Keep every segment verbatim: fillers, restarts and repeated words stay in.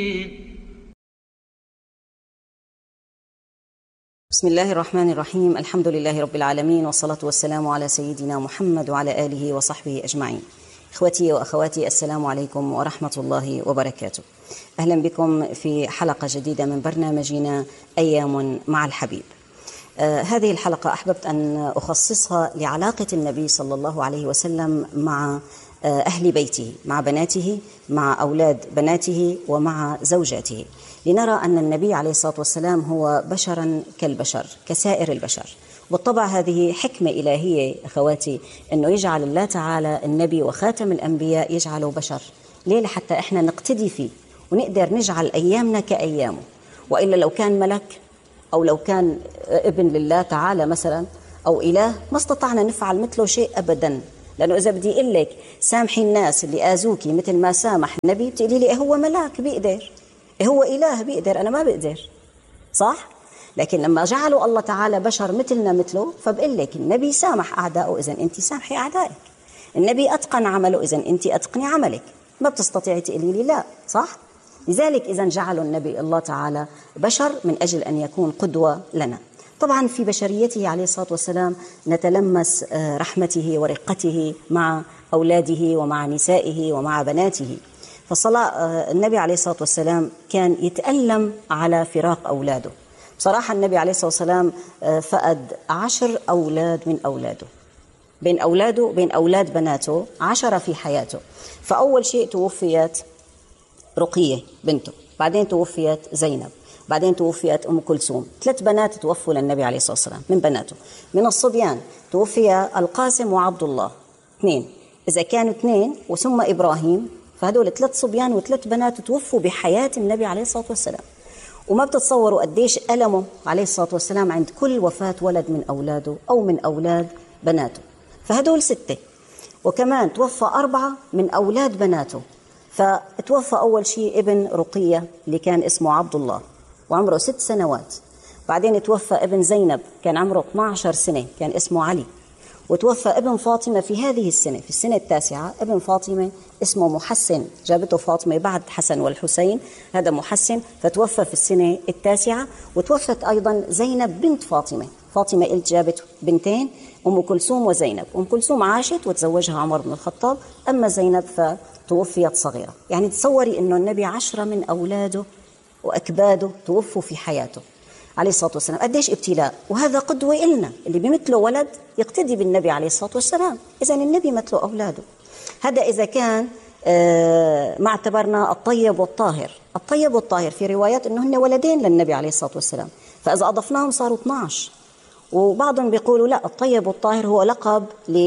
بسم الله الرحمن الرحيم. الحمد لله رب العالمين، والصلاة والسلام على سيدنا محمد وعلى آله وصحبه أجمعين. إخوتي وأخواتي، السلام عليكم ورحمة الله وبركاته. أهلا بكم في حلقة جديدة من برنامجنا أيام مع الحبيب. آه هذه الحلقة أحببت أن أخصصها لعلاقة النبي صلى الله عليه وسلم مع آه أهل بيته، مع بناته، مع أولاد بناته، ومع زوجاته، لنرى أن النبي عليه الصلاة والسلام هو بشرا كالبشر، كسائر البشر. بالطبع هذه حكمة إلهية أخواتي، أنه يجعل الله تعالى النبي وخاتم الأنبياء يجعله بشر. ليه؟ لحتى إحنا نقتدي فيه ونقدر نجعل أيامنا كأيامه. وإلا لو كان ملك أو لو كان ابن لله تعالى مثلا أو إله، ما استطعنا نفعل مثله شيء أبدا. لأنه إذا بدي أقول لك سامحي الناس اللي آذوكي مثل ما سامح النبي، بتقولي لي إيه هو ملاك بيقدر، إيه هو إله بيقدر، أنا ما بقدر، صح؟ لكن لما جعلوا الله تعالى بشر مثلنا مثله، فبقول لك النبي سامح أعدائه، إذن أنت سامحي أعدائك. النبي أتقن عمله، إذن أنت أتقني عملك. ما بتستطيعي تقولي لي لا، صح؟ لذلك إذن جعلوا النبي الله تعالى بشر من أجل أن يكون قدوة لنا. طبعا في بشريته عليه الصلاة والسلام نتلمس رحمته ورقته مع أولاده ومع نسائه ومع بناته. فصلاة النبي عليه الصلاة والسلام كان يتألم على فراق أولاده. بصراحة النبي عليه الصلاة والسلام فقد عشر أولاد من أولاده، بين أولاده بين أولاد بناته عشرة في حياته. فأول شيء توفيت رقية بنته، بعدين توفيت زينب، بعدين توفيت أم كلثوم. ثلاث بنات توفوا للنبي عليه الصلاة والسلام من بناته. من الصبيان توفي القاسم وعبد الله، اثنين. إذا كانوا اثنين وثم إبراهيم، فهدول ثلاث صبيان وثلاث بنات توفوا بحياة النبي عليه الصلاة والسلام. وما بتتصوروا قديش ألمه عليه الصلاة والسلام عند كل وفاة ولد من أولاده أو من أولاد بناته. فهدول ستة، وكمان توفى أربعة من أولاد بناته. فتوفى أول شيء ابن رقية اللي كان اسمه عبد الله وعمره ست سنوات. بعدين توفى ابن زينب كان عمره اثنتي عشرة سنة كان اسمه علي. وتوفى ابن فاطمة في هذه السنة، في السنة التاسعة، ابن فاطمة اسمه محسن، جابته فاطمة بعد حسن والحسين، هذا محسن، فتوفى في السنة التاسعة. وتوفت أيضا زينب بنت فاطمة. فاطمة قلت جابت بنتين، أم كلثوم وزينب. أم كلثوم عاشت وتزوجها عمر بن الخطاب، أما زينب فتوفيت صغيرة. يعني تصوري أنه النبي عشرة من أولاده وأكباده توفوا في حياته عليه الصلاة والسلام. قديش ابتلاء، وهذا قدوة إلنا، اللي بمثله ولد يقتدي بالنبي عليه الصلاة والسلام. إذن النبي مثله أولاده. هذا إذا كان آه ما اعتبرنا الطيب والطاهر. الطيب والطاهر في روايات أنه هن ولدين للنبي عليه الصلاة والسلام، فإذا أضفناهم صاروا اثني عشر. وبعضهم بيقولوا لا، الطيب والطاهر هو لقب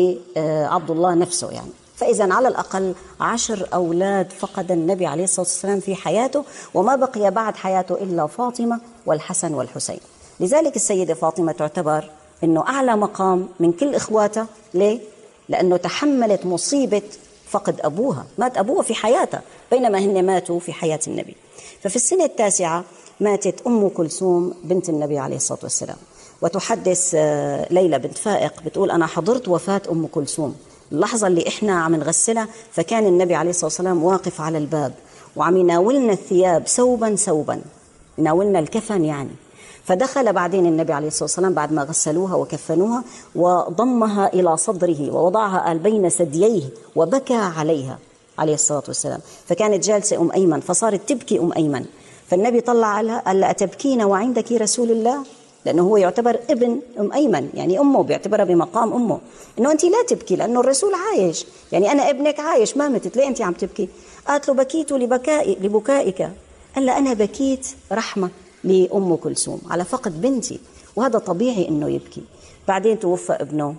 لعبد الله نفسه يعني. فإذا على الأقل عشر أولاد فقد النبي عليه الصلاة والسلام في حياته، وما بقي بعد حياته إلا فاطمة والحسن والحسين. لذلك السيدة فاطمة تعتبر أنه أعلى مقام من كل إخواتها. ليه؟ لأنه تحملت مصيبة فقد أبوها، مات أبوها في حياتها بينما هن ماتوا في حياة النبي. ففي السنة التاسعة ماتت أم كلثوم بنت النبي عليه الصلاة والسلام. وتحدث ليلى بنت فائق بتقول أنا حضرت وفاة أم كلثوم، اللحظة اللي إحنا عم نغسلها، فكان النبي عليه الصلاة والسلام واقف على الباب وعم يناولنا الثياب ثوبا ثوبا، يناولنا الكفن يعني. فدخل بعدين النبي عليه الصلاة والسلام بعد ما غسلوها وكفنوها، وضمها إلى صدره ووضعها بين ثدييه وبكى عليها عليه الصلاة والسلام. فكانت جالسة أم أيمن فصارت تبكي أم أيمن. فالنبي طلع عليها قال لها أتبكين وعندك رسول الله؟ لأنه هو يعتبر ابن أم أيمن، يعني أمه، بيعتبرها بمقام أمه، إنه أنت لا تبكي لأنه الرسول عايش، يعني أنا ابنك عايش ما متت، ليه أنت عم تبكي؟ قالت له بكيت لبكائي لبكائك. قال له أنا بكيت رحمة لأم كلثوم على فقد بنتي، وهذا طبيعي إنه يبكي. بعدين توفى ابنه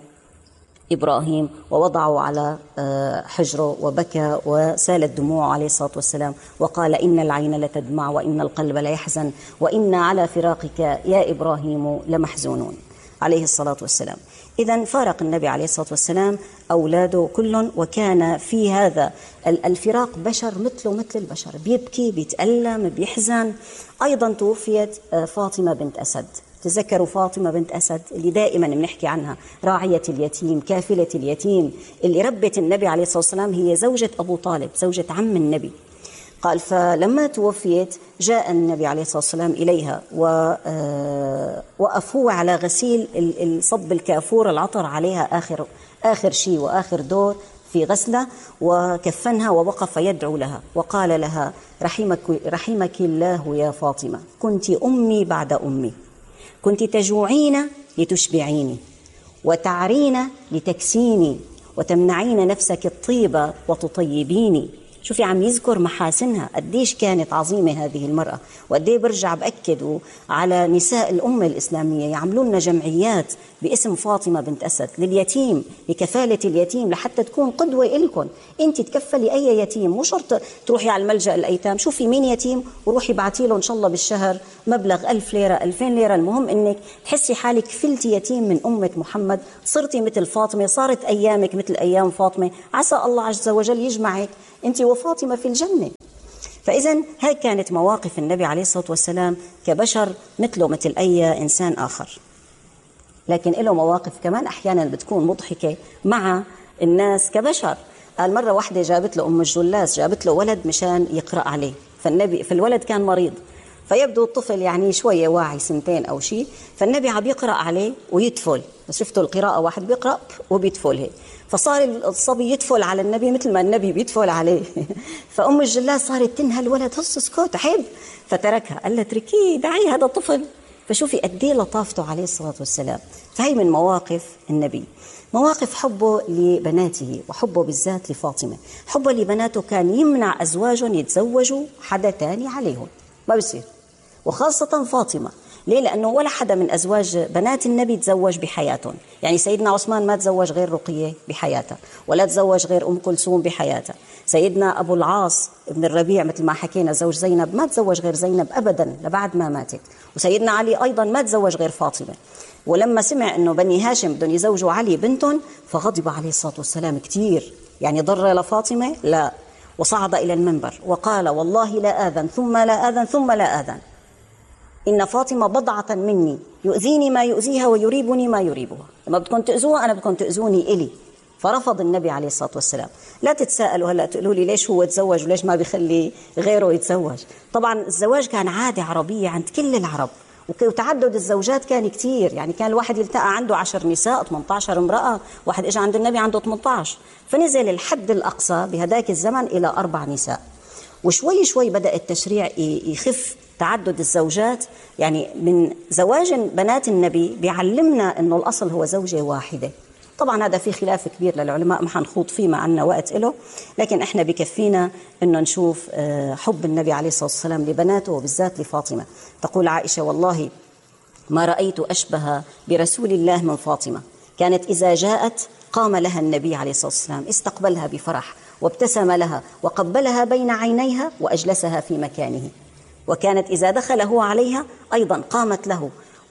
إبراهيم ووضعه على حجره وبكى وسالت دموعه عليه الصلاة والسلام، وقال إن العين لتدمع وإن القلب ليحزن وإنا على فراقك يا إبراهيم لمحزونون عليه الصلاة والسلام. إذن فارق النبي عليه الصلاة والسلام أولاده كل، وكان في هذا الفراق بشر مثله مثل البشر، بيبكي بيتألم بيحزن. أيضا توفيت فاطمة بنت أسد. تذكروا فاطمة بنت أسد اللي دائما بنحكي عنها، راعية اليتيم، كافلة اليتيم، اللي ربت النبي عليه الصلاة والسلام، هي زوجة أبو طالب، زوجة عم النبي. قال فلما توفيت جاء النبي عليه الصلاة والسلام إليها ووقفوه على غسيل صب الكافور العطر عليها آخر, آخر شيء وآخر دور في غسلة، وكفنها ووقف يدعو لها وقال لها رحمك, رحمك الله يا فاطمة، كنت أمي بعد أمي، كنت تجوعين لتشبعيني وتعرين لتكسيني وتمنعين نفسك الطيبة وتطيبيني. شوفي عم يذكر محاسنها قديش كانت عظيمة هذه المرأة، وقديه برجع بأكد على نساء الأمة الإسلامية يعملون لنا جمعيات باسم فاطمة بنت أسد لليتيم، لكفالة اليتيم، لحتى تكون قدوة إلكم. أنت تكفلي أي يتيم، مو شرط تروحي على الملجأ الأيتام، شوفي مين يتيم وروحي بعتي له إن شاء الله بالشهر مبلغ ألف ليرة ألفين ليرة، المهم إنك تحسي حالك كفلتي يتيم من أمة محمد، صرتي مثل فاطمة، صارت أيامك مثل أيام فاطمة، عسى الله عز وجل يجمعك أنت وفاطمة في الجنة. فإذا هاي كانت مواقف النبي عليه الصلاة والسلام كبشر مثله مثل أي إنسان آخر، لكن له مواقف كمان أحيانا بتكون مضحكة مع الناس كبشر. قال مرة واحدة جابت له أم الجلاس، جابت له ولد مشان يقرأ عليه، فالنبي فالولد كان مريض، فيبدو الطفل يعني شوية واعي سنتين أو شيء، فالنبي عم يقرأ عليه ويتفل، بس شفتوا القراءة واحد بيقرأ وبيتفل هيك، فصار الصبي يتفل على النبي مثل ما النبي بيتفل عليه. فأم الجلاس صارت تنهى الولد، هص اسكت عيب، فتركها، قال لها اتركيه دعي هذا طفل. فشوفي قد ايه لطافته عليه الصلاة والسلام. فهي من مواقف النبي، مواقف حبه لبناته وحبه بالذات لفاطمة. حبه لبناته كان يمنع أزواجهم يتزوجوا حدا تاني عليهم، ما بصير، وخاصة فاطمة. ليه؟ لأنه ولا حدا من أزواج بنات النبي تزوج بحياتهم، يعني سيدنا عثمان ما تزوج غير رقية بحياتها، ولا تزوج غير أم كلثوم بحياتها، سيدنا أبو العاص ابن الربيع مثل ما حكينا زوج زينب ما تزوج غير زينب أبدا لبعد ما ماتت، وسيدنا علي أيضا ما تزوج غير فاطمة. ولما سمع أنه بني هاشم بدهم يزوجوا علي بنتهم فغضب عليه الصلاة والسلام كتير، يعني ضر لفاطمة؟ لا، وصعد إلى المنبر وقال والله لا آذن ثم لا آذن ثم لا آذن، إن فاطمة بضعة مني يؤذيني ما يؤذيها ويريبني ما يريبها، لما بدكم تأذوها أنا بدكم تأذوني إلي. فرفض النبي عليه الصلاة والسلام. لا تتساءلوا هلأ تقولوا لي ليش هو تزوج وليش ما بيخلي غيره يتزوج. طبعا الزواج كان عادة عربية عند كل العرب، وتعدد الزوجات كان كتير، يعني كان الواحد يلتقى عنده عشر نساء ثمانية عشر امرأة، واحد إجا عند النبي عنده ثمانية عشر، فنزل الحد الأقصى بهداك الزمن إلى أربع نساء، وشوي شوي بدأ التشريع يخف تعدد الزوجات. يعني من زواج بنات النبي بيعلمنا أنه الأصل هو زوجة واحدة. طبعا هذا في خلاف كبير للعلماء ما حنخوض فيه ما عنا وقت له، لكن احنا بكفينا أنه نشوف حب النبي عليه الصلاة والسلام لبناته وبالذات لفاطمة. تقول عائشة والله ما رأيت أشبه برسول الله من فاطمة، كانت إذا جاءت قام لها النبي عليه الصلاة والسلام استقبلها بفرح وابتسم لها وقبلها بين عينيها وأجلسها في مكانه، وكانت إذا دخل هو عليها أيضا قامت له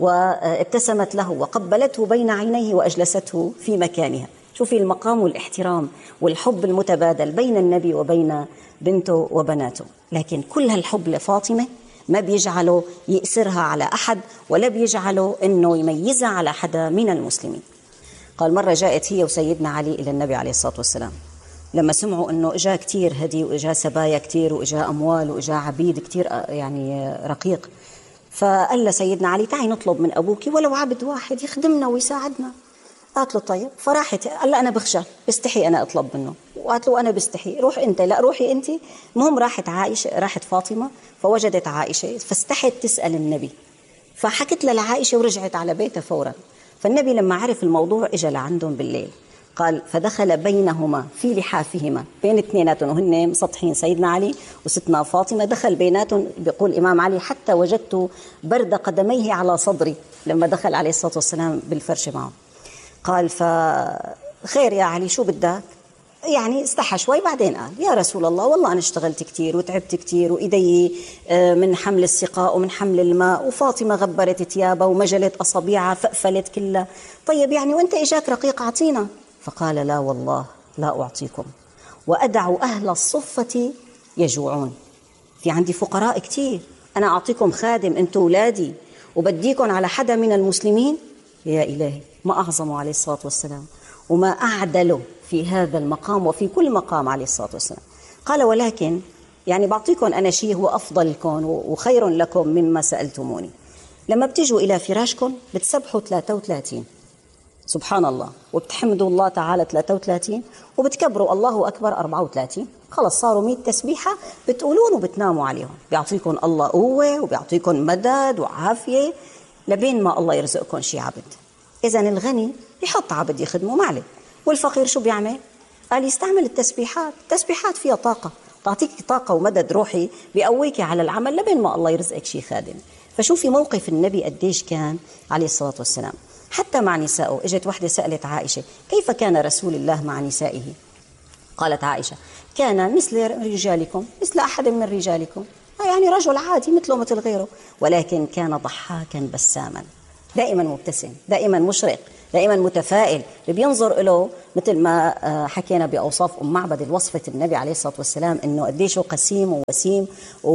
وابتسمت له وقبلته بين عينيه وأجلسته في مكانها. شوفي المقام والاحترام والحب المتبادل بين النبي وبين بنته وبناته. لكن كل هالحب لفاطمة ما بيجعله يأسرها على أحد ولا بيجعله أنه يميزها على حدا من المسلمين. قال مرة جاءت هي وسيدنا علي إلى النبي عليه الصلاة والسلام لما سمعوا أنه إجا كتير هدي وإجا سبايا كتير وإجا أموال وإجا عبيد كتير يعني رقيق، فقال سيدنا علي تعي نطلب من أبوك ولو عبد واحد يخدمنا ويساعدنا. قالت له طيب، فراحت قال لا أنا بخشى بستحي أنا أطلب منه، وقالت له أنا بستحي روح أنت، لا روحي أنت. المهم راحت عائشة راحت فاطمة فوجدت عائشة فاستحت تسأل النبي، فحكت لعائشة ورجعت على بيتها فورا. فالنبي لما عرف الموضوع إجا لعندهم بالليل، قال فدخل بينهما في لحافهما، بين اثنيناتهم وهن مسطحين سيدنا علي وستنا فاطمة، دخل بيناتهم بيقول إمام علي حتى وجدت برد قدميه على صدري لما دخل عليه الصلاة والسلام بالفرش معه. قال فخير يا علي شو بدك؟ يعني استحى شوي بعدين قال يا رسول الله والله أنا اشتغلت كتير وتعبت كتير وإيدي من حمل السقاء ومن حمل الماء، وفاطمة غبرت ثيابها ومجلت أصابيعها فقفلت كلها، طيب يعني وانت إجاك رقيق أعطينا. فقال لا والله لا أعطيكم وأدع أهل الصفة يجوعون، في عندي فقراء كتير، أنا أعطيكم خادم أنتوا أولادي وبديكم على حدا من المسلمين؟ يا إلهي ما أعظمه عليه الصلاة والسلام وما أعدله في هذا المقام وفي كل مقام عليه الصلاة والسلام. قال ولكن يعني بعطيكم أنا شيء هو أفضل لكم وخير لكم مما سألتموني. لما بتجوا إلى فراشكم بتسبحوا ثلاثة وثلاثين سبحان الله، وبتحمدوا الله تعالى ثلاثة وثلاثين، وبتكبروا الله أكبر أربعة وثلاثين. خلص صاروا مئة تسبيحة بتقولون وبتناموا عليهم. بيعطيكم الله قوة وبيعطيكم مدد وعافية لبين ما الله يرزقكم شي عبد. إذن الغني يحط عبد يخدمه معله، والفقير شو بيعمل؟ قال يستعمل التسبيحات. التسبيحات فيها طاقة، تعطيك طاقة ومدد روحي بيقويك على العمل لبين ما الله يرزقك شي خادم. فشوفي موقف النبي قديش كان عليه الصلاة والسلام حتى مع نسائه. اجت وحدة سألت عائشة كيف كان رسول الله مع نسائه؟ قالت عائشة كان مثل رجالكم، مثل أحد من رجالكم، يعني رجل عادي مثله مثل غيره، ولكن كان ضحاكا بساما، دائما مبتسم، دائما مشرق، دائما متفائل. اللي بينظر له مثل ما حكينا بأوصاف أم معبد الوصفة النبي عليه الصلاة والسلام إنه قديش قسيم ووسيم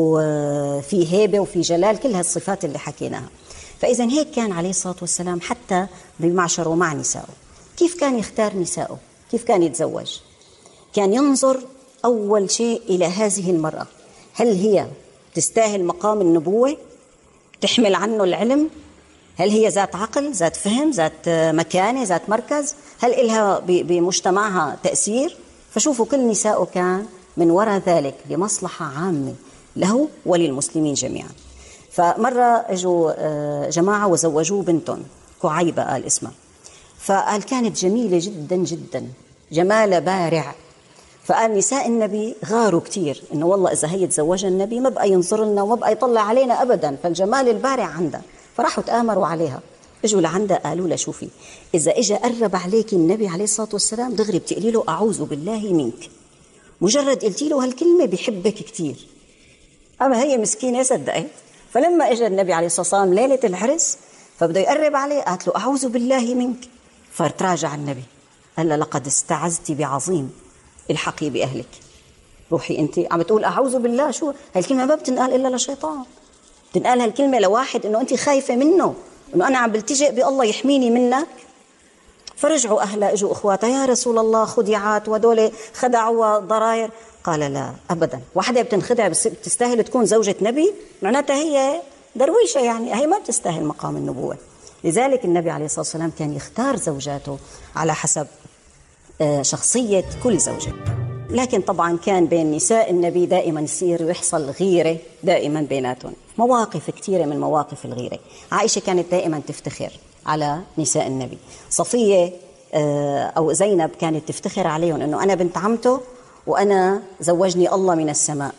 وفي هيبة وفي جلال، كل هالصفات اللي حكيناها. فإذا هيك كان عليه الصلاة والسلام حتى بمعشره ومع نسائه. كيف كان يختار نسائه؟ كيف كان يتزوج؟ كان ينظر أول شيء إلى هذه المرأة، هل هي تستاهل مقام النبوة؟ تحمل عنه العلم؟ هل هي ذات عقل، ذات فهم، ذات مكانة، ذات مركز؟ هل إلها بمجتمعها تأثير؟ فشوفوا كل نسائه كان من وراء ذلك لمصلحة عامة له وللمسلمين جميعا. فمرة اجوا جماعة وزوجوه بنتهم، كعيبة قال اسمها، فقال كانت جميلة جدا جدا، جمال بارع. فقال نساء النبي غاروا كتير انه والله اذا هي تزوجها النبي ما بقى ينظر لنا وما بقى يطلع علينا ابدا، فالجمال البارع عندها. فراحوا تآمروا عليها، اجوا لعندها قالوا لها شوفي اذا اجى قرب عليك النبي عليه الصلاة والسلام دغري بتقولي له اعوذ بالله منك، مجرد قلتي له هالكلمة بيحبك كتير. اما هي مسكينة صدقت. فلما اجى النبي عليه الصلاة والسلام ليلة العرس فبده يقرب عليه، قالت له اعوذ بالله منك، فتراجع النبي قال له لقد استعذت بعظيم، الحقي بأهلك، روحي أنت عم تقول أعوذ بالله. شو هالكلمة ما بتنقال إلا لشيطان، بتنقال هالكلمة لواحد إنه أنت خايفة منه، إنه أنا عم بلتجئ بالله يحميني منك. فرجعوا أهلها، إجوا أخواتها يا رسول الله خديعات ودول خدعوا ضراير. قال لا أبدا، واحدة بتنخدع بتستاهل تكون زوجة نبي؟ معناتها هي درويشة، يعني هي ما بتستاهل مقام النبوة. لذلك النبي عليه الصلاة والسلام كان يختار زوجاته على حسب شخصية كل زوجة. لكن طبعا كان بين نساء النبي دائما يصير ويحصل غيرة دائما بيناتهم، مواقف كثيرة من مواقف الغيرة. عائشة كانت دائما تفتخر على نساء النبي، صفية أو زينب كانت تفتخر عليهم أنه أنا بنت عمته وأنا زوجني الله من السماء.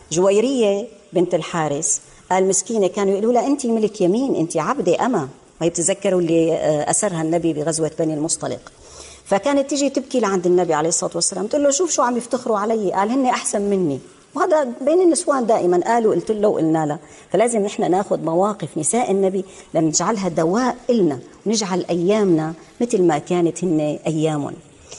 جويرية بنت الحارس قال مسكينة كانوا يقولوا لها أنت ملك يمين، أنت عبدة أما، وهي بتذكروا اللي أسرها النبي بغزوة بني المصطلق. فكانت تيجي تبكي لعند النبي عليه الصلاة والسلام تقول له شوف شو عم يفتخروا علي، قال هن أحسن مني. وهذا بين النسوان دائما قالوا قلت له وقلنا له. فلازم نحن ناخذ مواقف نساء النبي لنجعلها دواء إلنا، ونجعل أيامنا مثل ما كانت هن أيامهم.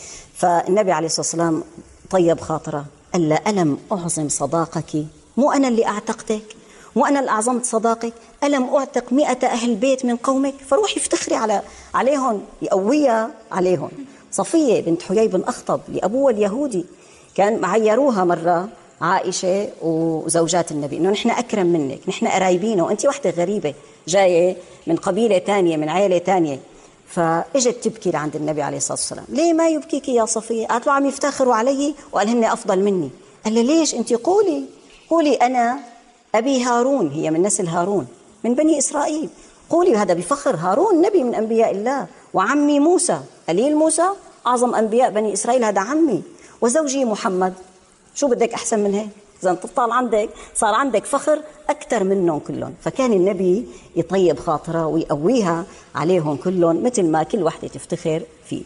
فالنبي عليه الصلاة والسلام طيب خاطره، قال له ألم أعظم صداقك؟ مو أنا اللي أعتقتك، مو أنا اللي أعظمت صداقك، ألم أعتق مئة أهل بيت من قومك؟ فروحي افتخري على عليهم، يقويها عليهم. صفية بنت حيي بن أخطب لأبوها اليهودي كان معيروها مرة عائشة وزوجات النبي إنه نحن أكرم منك، نحن قرايبينه وأنت واحدة غريبة جاية من قبيلة تانية من عائلة تانية. فإجت تبكي لعند النبي عليه الصلاة والسلام، ليه ما يبكيك يا صفية؟ قالت له عم يفتخروا علي وقال هن أفضل مني. قال له ليش؟ أنت قولي قولي أنا أبي هارون، هي من نسل هارون من بني إسرائيل، قولي هذا بفخر، هارون نبي من أنبياء الله، وعمي موسى قليل موسى أعظم أنبياء بني إسرائيل هذا عمي، وزوجي محمد، شو بدك أحسن من هيك؟ إذا تطال عندك صار عندك فخر أكثر منهم كلهم. فكان النبي يطيب خاطرها ويقويها عليهم كلهم مثل ما كل وحدة تفتخر فيه.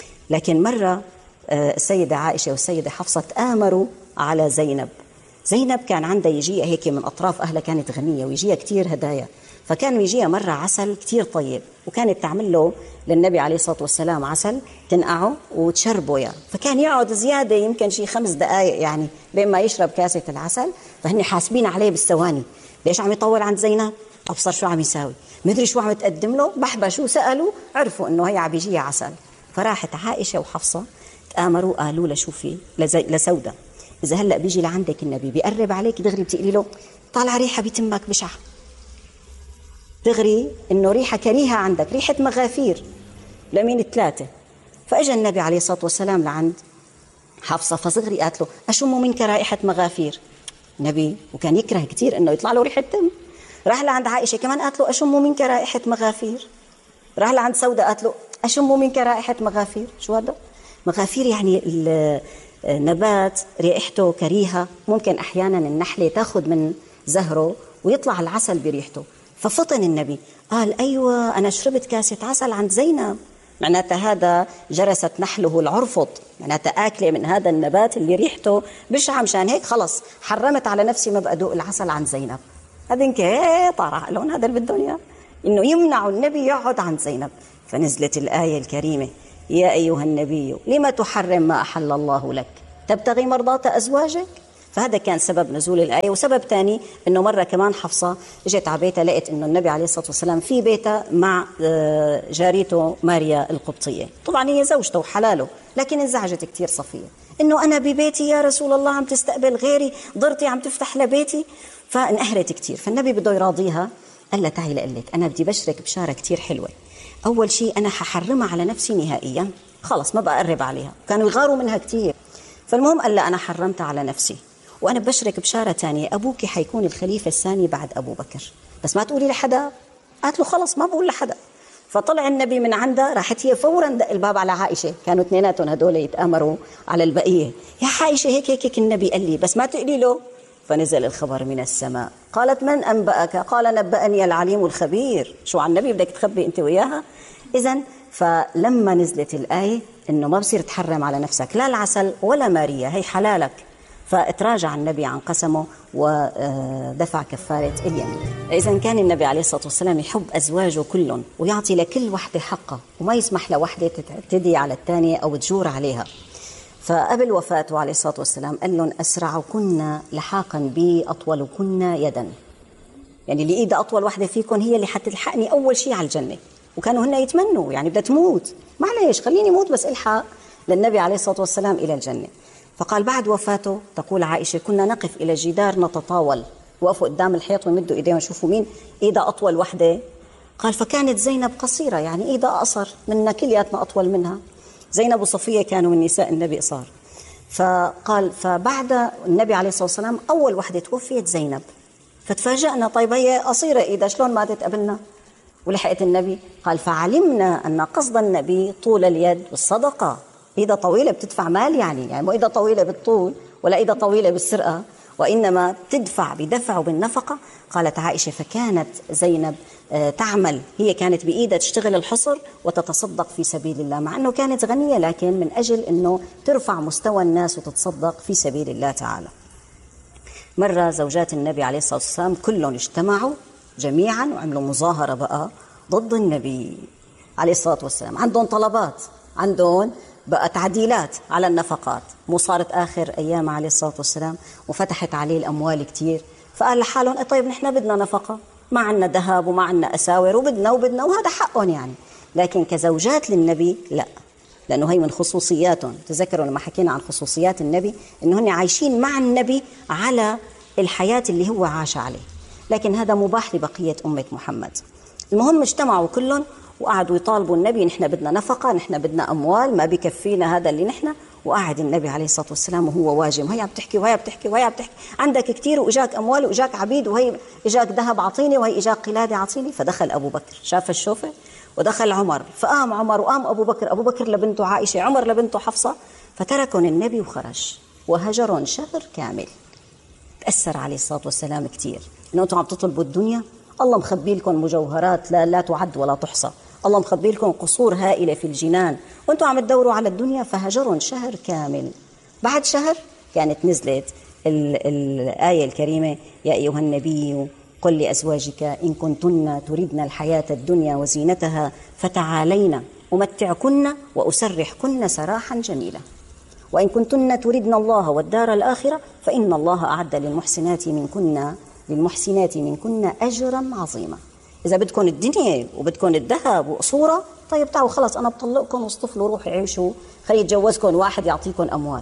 لكن مرة السيدة عائشة والسيدة حفصة تآمروا على زينب. زينب كان عندها يجيها هيك من أطراف أهلها، كانت غنية ويجيها كتير هدايا، فكانوا يجيها مرة عسل كتير طيب، وكانت تعمل له للنبي عليه الصلاة والسلام عسل تنقعه وتشربه يعني. فكان يقعد زيادة يمكن شي خمس دقايق يعني بين ما يشرب كاسة العسل. فهن حاسبين عليه بالثواني، ليش عم يطول عند زينب؟ أبصر شو عم يساوي، مدري شو عم تقدم له، بحبة شو سألوا، عرفوا إنه هي عم يجيها عسل. فراحت عائشة وحفصة تآمروا قالوا له شوفي لسودة، إذا هلأ بيجي لعندك النبي بيقرب عليك دغري بتقولي له طالع ريحة بتمك بشعة، دغري إنه ريحة كريهة عندك، ريحة مغافير لمين الثلاثة. فأجى النبي عليه الصلاة والسلام لعند حفصة فصغري قالت له أشم منك رائحة مغافير. النبي وكان يكره كتير إنه يطلع له ريحة دم، راح لعند عائشة كمان قالت له أشم منك رائحة مغافير. راح لعند سودة قالت له أشم منك رائحة مغافير. شو هذا؟ مغافير يعني النبات رائحته كريهة، ممكن أحيانا النحلة تاخذ من زهره ويطلع العسل بريحته. ففطن النبي قال أيوة أنا شربت كاسة عسل عند زينب، معناتها هذا جرست نحله العرفط، معناتها آكلة من هذا النبات اللي ريحته بشعة، مشان هيك خلص حرمت على نفسي ما بقى ادوق العسل عند زينب. هذين كي طارع لهم هذا اللي بدهم اياه، انه يمنعوا النبي يقعد عند زينب. فنزلت الآية الكريمة يا أيها النبي لما تحرم ما أحل الله لك تبتغي مرضات أزواجك. فهذا كان سبب نزول الآية. وسبب ثاني إنه مرة كمان حفصة اجت على بيتها لقت إنه النبي عليه الصلاة والسلام في بيتها مع جاريته ماريا القبطية، طبعا هي زوجته وحلاله، لكن انزعجت كتير صفية إنه أنا ببيتي يا رسول الله عم تستقبل غيري، ضرتي عم تفتح لبيتي، فانقهرت كتير. فالنبي بده يراضيها قال لها تعي لقلك أنا بدي بشرك بشارة كتير حلوة. أول شيء أنا ححرمها على نفسي نهائيا، خلص ما بقرب عليها، كانوا يغاروا منها كتير. فالمهم قال لا أنا حرمتها على نفسي، وأنا بشرك بشارة تانية أبوك حيكون الخليفة الثاني بعد أبو بكر، بس ما تقولي لحدا. قالت له خلص ما بقول لحدا. فطلع النبي من عندها، راحت هي فورا دق الباب على عائشة، كانوا اثنيناتهم هدول يتآمروا على البقية، يا عائشة هيك هيك هيك النبي قال لي بس ما تقولي له. فنزل الخبر من السماء. قالت من أنبأك؟ قال نبأني العليم الخبير. شو عن النبي بدك تخبي أنت وياها؟ إذن فلما نزلت الآية إنه ما بصير تحرم على نفسك لا العسل ولا ماريا، هي حلالك، فتراجع النبي عن قسمه ودفع كفارة اليمين. إذن كان النبي عليه الصلاة والسلام يحب أزواجه كلهم ويعطي لكل وحدة حقها، وما يسمح لوحدة تعتدي على الثانية أو تجور عليها. فقبل وفاته عليه الصلاة والسلام قال لهم أسرعكن لحاقا بي أطولكن يدا، يعني اللي إيدها أطول وحدة فيكم هي اللي حتلحقني أول شيء على الجنة. وكانوا هن يتمنوا يعني بدها تموت، معليش خليني موت بس الحق للنبي عليه الصلاة والسلام إلى الجنة. فقال بعد وفاته تقول عائشة كنا نقف إلى جدار نتطاول، وقفوا قدام الحيط ويمدوا إيديهم يشوفوا مين إيدها أطول وحدة. قال فكانت زينب قصيرة، يعني إيدها أقصر منا كلياتنا أطول منها. زينب وصفية كانوا من نساء النبي قصار. فقال فبعد النبي عليه الصلاة والسلام أول وحدة توفيت زينب، فتفاجأنا طيب هي قصيرة إيدها شلون ماتت قبلنا ولحقت النبي؟ قال فعلمنا أن قصد النبي طول اليد والصدقة، إيدها طويلة بتدفع مال، يعني يعني مو إيدها طويلة بالطول ولا إيدها طويلة بالسرقة، وإنما تدفع بدفع وبالنفقة. قالت عائشة فكانت زينب تعمل، هي كانت بإيدها تشتغل الحصر وتتصدق في سبيل الله، مع أنه كانت غنية لكن من أجل أنه ترفع مستوى الناس وتتصدق في سبيل الله تعالى. مرة زوجات النبي عليه الصلاة والسلام كلهم اجتمعوا جميعا وعملوا مظاهرة بقى ضد النبي عليه الصلاة والسلام، عندهم طلبات، عندهم بقى تعديلات على النفقات. مو صارت آخر أيام عليه الصلاة والسلام وفتحت عليه الأموال كتير، فقال لحالهم طيب نحن بدنا نفقة، ما عنا ذهب وما عنا أساور وبدنا وبدنا وهذا حقهم يعني، لكن كزوجات للنبي لا، لأنه هي من خصوصياتهم. تذكروا لما حكينا عن خصوصيات النبي إنه هن عايشين مع النبي على الحياة اللي هو عاش عليه، لكن هذا مباح لبقية أمة محمد. المهم اجتمعوا كلهم وقعدوا يطالبوا النبي نحن بدنا نفقة، نحن بدنا أموال، ما بكفينا هذا اللي نحن. وقعد النبي عليه الصلاة والسلام وهو واجم، وهي عم تحكي وهي عم تحكي وهي عم تحكي، عندك كتير وإجاك أموال وإجاك عبيد وهي إجاك ذهب عطيني وهي إجاك قلادة عطيني. فدخل أبو بكر شاف الشوفة ودخل عمر، فقام عمر وقام أبو بكر، أبو بكر لبنته عائشة، عمر لبنته حفصة، فتركهم النبي وخرج وهجرهم شهر كامل. تأثر عليه الصلاة والسلام كتير إنه أنتم عم تطلبوا الدنيا، الله مخبي لكم مجوهرات لا, لا تعد ولا تحصى، الله مخبي لكم قصور هائلة في الجنان وأنتم عم تدوروا على الدنيا. فهجرهم شهر كامل. بعد شهر كانت نزلت الآية الكريمة يا أيها النبي قل لأزواجك إن كنتن تردن الحياة الدنيا وزينتها فتعالينا أمتعكن وأسرحكن سراحا جميلا، وإن كنتن تردن الله والدار الآخرة فإن الله أعد للمحسنات منكن للمحسنات منكن أجرا عظيما. إذا بدكم الدنيا وبدكم الذهب وقصورة، طيب تعالوا خلص أنا بطلقكم واصطفلوا روحوا عيشوا، خلي يتجوزكم واحد يعطيكم أموال.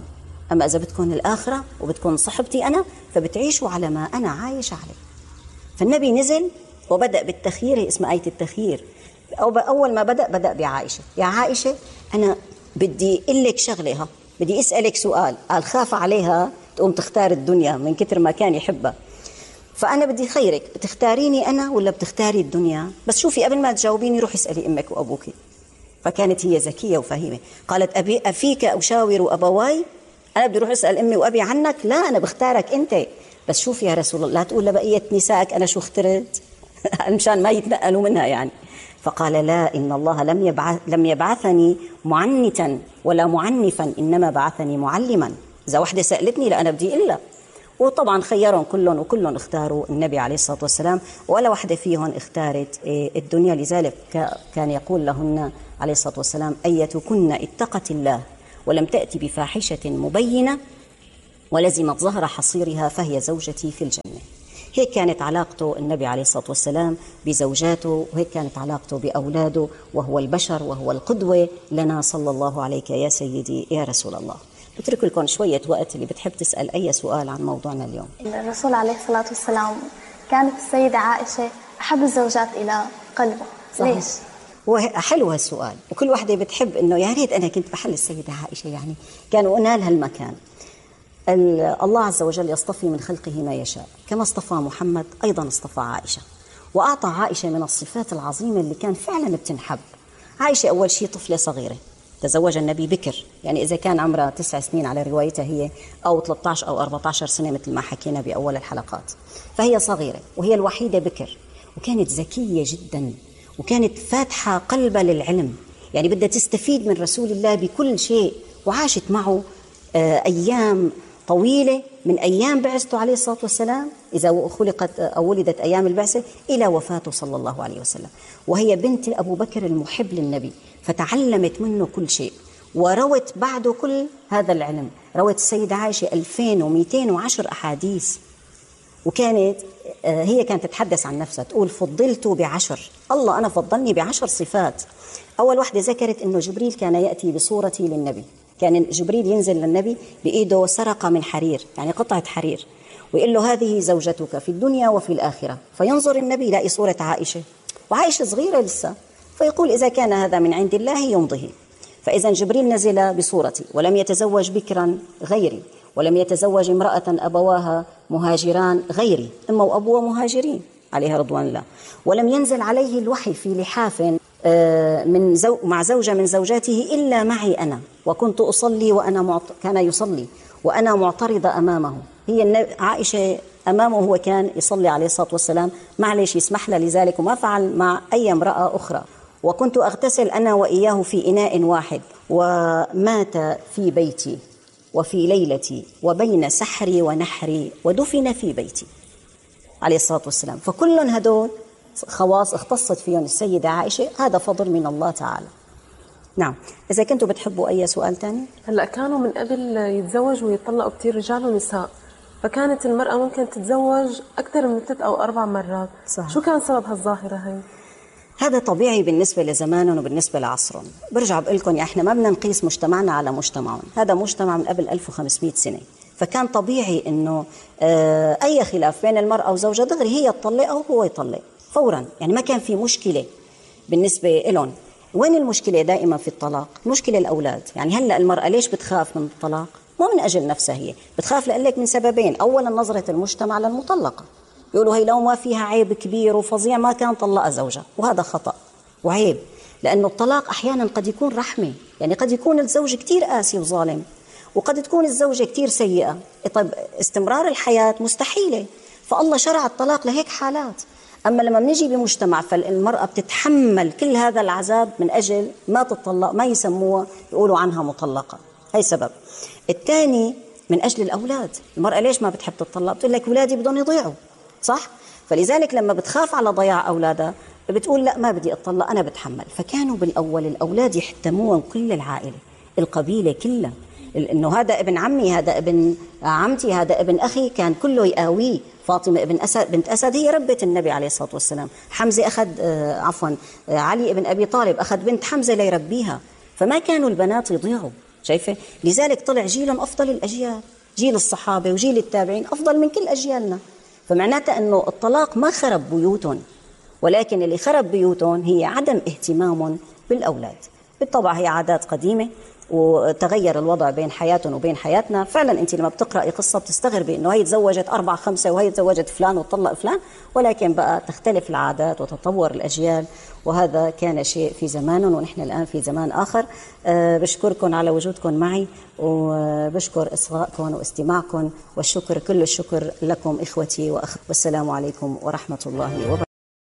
أما إذا بدكم الآخرة وبدكم صحبتي أنا فبتعيشوا على ما أنا عايش عليه. فالنبي نزل وبدأ بالتخيير، هي اسمها آية التخيير. أو أول ما بدأ بدأ بعائشة. يا عائشة أنا بدي أقول لك شغلها، بدي أسألك سؤال. قال خاف عليها تقوم تختار الدنيا من كتر ما كان يحبها، فأنا بدي خيرك، بتختاريني أنا ولا بتختاري الدنيا؟ بس شوفي قبل ما تجاوبيني روحي اسألي أمك وأبوك. فكانت هي ذكية وفهيمة. قالت أبي أفيك أشاور أبواي؟ أنا بدي أروح أسأل أمي وأبي عنك؟ لا، أنا بختارك أنت. بس شوفي يا رسول الله لا تقول لبقية نسائك أنا شو اخترت مشان ما يتنقلوا منها يعني. فقال لا، إن الله لم يبعث لم يبعثني معنتا ولا معنفا، إنما بعثني معلما. إذا وحدة سألتني لا أنا بدي إلا. وطبعا خيرهم كلهم وكلهم اختاروا النبي عليه الصلاة والسلام، ولا واحدة فيهم اختارت الدنيا. لذلك كان يقول لهن عليه الصلاة والسلام أيتكن اتقت الله ولم تأتي بفاحشة مبينة ولزمت ظهر حصيرها فهي زوجتي في الجنة. هيك كانت علاقته النبي عليه الصلاة والسلام بزوجاته، وهيك كانت علاقته بأولاده، وهو البشر وهو القدوة لنا صلى الله عليك يا سيدي يا رسول الله. بترك لكم شوية وقت اللي بتحب تسأل أي سؤال عن موضوعنا اليوم. الرسول عليه الصلاة والسلام كانت السيدة عائشة أحب الزوجات إلى قلبه. صحيح. ليش؟ وحلو هالسؤال، وكل واحدة بتحب إنه يا ريت أنا كنت بحل السيدة عائشة، يعني كانوا أنال هالمكان. الله عز وجل يصطفي من خلقه ما يشاء، كما اصطفى محمد أيضا اصطفى عائشة، وأعطى عائشة من الصفات العظيمة اللي كان فعلا بتنحب. عائشة أول شيء طفلة صغيرة، تزوج النبي بكر، يعني إذا كان عمرها تسع سنين على روايتها هي، أو ثلاثة عشر أو أربعة عشر سنة مثل ما حكينا بأول الحلقات، فهي صغيرة وهي الوحيدة بكر، وكانت ذكية جدا، وكانت فاتحة قلبها للعلم، يعني بدها تستفيد من رسول الله بكل شيء، وعاشت معه أيام طويلة من أيام بعثته عليه الصلاة والسلام، إذا خلقت أو ولدت أيام البعثة إلى وفاته صلى الله عليه وسلم، وهي بنت أبو بكر المحب للنبي، فتعلمت منه كل شيء وروت بعده كل هذا العلم. روت السيدة عائشة ألفين ومئتين وعشر أحاديث، وكانت هي كانت تتحدث عن نفسها تقول فضلت بعشر، الله أنا فضلني بعشر صفات. أول واحدة ذكرت أنه جبريل كان يأتي بصورتي للنبي، كان جبريل ينزل للنبي بإيده سرقة من حرير، يعني قطعة حرير، ويقول له هذه زوجتك في الدنيا وفي الآخرة، فينظر النبي يلاقي صورة عائشة، وعائشة صغيرة لسه، فيقول إذا كان هذا من عند الله يمضه. فإذا جبريل نزل بصورتي ولم يتزوج بكرا غيري، ولم يتزوج امرأة أبواها مهاجران غيري، أما وأبوه مهاجرين عليها رضوان الله، ولم ينزل عليه الوحي في لحاف من زو مع زوجة من زوجاته إلا معي أنا، وكنت أصلي وأنا معت... كان يصلي وأنا معترضة أمامه. هي عائشة أمامه هو كان يصلي عليه الصلاة والسلام، معلش يسمح له لذلك وما فعل مع أي امرأة أخرى. وكنت أغتسل أنا وإياه في إناء واحد، ومات في بيتي وفي ليلتي وبين سحري ونحري ودفن في بيتي عليه الصلاة والسلام. فكل هدول خواص اختصت فيهم السيدة عائشة، هذا فضل من الله تعالى. نعم، إذا كنتوا بتحبوا أي سؤال تاني. هلأ كانوا من قبل يتزوجوا ويطلقوا كتير رجال ونساء، فكانت المرأة ممكن تتزوج أكثر من ثلاث أو أربع مرات. صح. شو كان سبب هالظاهرة هاي؟ هذا طبيعي بالنسبة لزمانهم وبالنسبة لعصرهم. برجع بقول لكم يعني احنا ما بدنا نقيس مجتمعنا على مجتمعهم، هذا مجتمع من قبل ألف وخمسمئة سنة، فكان طبيعي إنه اه أي خلاف بين المرأة وزوجها دغري هي تطلق أو هو يطلق فورا، يعني ما كان في مشكلة بالنسبة لهم. وين المشكلة دائما في الطلاق؟ مشكلة الأولاد. يعني هلأ المرأة ليش بتخاف من الطلاق؟ مو من أجل نفسها، هي بتخاف لقلك من سببين. أولا نظرة المجتمع للمطلقة، يقولوا هي لو ما فيها عيب كبير وفظيع ما كان طلق زوجها، وهذا خطأ وعيب، لأنه الطلاق أحيانا قد يكون رحمة، يعني قد يكون الزوج كتير قاسي وظالم، وقد تكون الزوجة كتير سيئة. طيب استمرار الحياة مستحيلة، فالله شرع الطلاق لهيك حالات. أما لما بنجي بمجتمع فالمرأة بتتحمل كل هذا العذاب من أجل ما تطلق، ما يسموها يقولوا عنها مطلقة، هي سبب. الثاني من أجل الأولاد. المرأة ليش ما بتحب تطلق؟ بتقول لك أولادي بدهم يضيعوا، صح؟ فلذلك لما بتخاف على ضياع أولادها بتقول لا ما بدي أطلق، أنا بتحمل. فكانوا بالأول الأولاد يحتمون كل العائلة، القبيلة كلها، إنه هذا ابن عمي، هذا ابن عمتي، هذا ابن أخي، كان كله يقاويه. فاطمة ابن أسد بنت أسد هي ربة النبي عليه الصلاة والسلام، حمزة أخذ آه عفوا آه علي ابن أبي طالب أخذ بنت حمزة ليربيها، فما كانوا البنات يضيعوا، شايفة؟ لذلك طلع جيل أفضل الأجيال، جيل الصحابة وجيل التابعين أفضل من كل أجيالنا. فمعناتها أنه الطلاق ما خرب بيوتهم، ولكن اللي خرب بيوتهم هي عدم اهتمامهم بالأولاد. بالطبع هي عادات قديمة وتغير الوضع بين حياتهم وبين حياتنا. فعلا أنت لما بتقرأي قصة بتستغربي أنه هي تزوجت أربعة خمسة وهي تزوجت فلان وطلق فلان، ولكن بقى تختلف العادات وتطور الأجيال، وهذا كان شيء في زمان ونحن الآن في زمان آخر. أه بشكركم على وجودكم معي، وبشكر إصغائكم واستماعكم، والشكر كل الشكر لكم إخوتي وأخواتي، والسلام عليكم ورحمة الله وبركاته.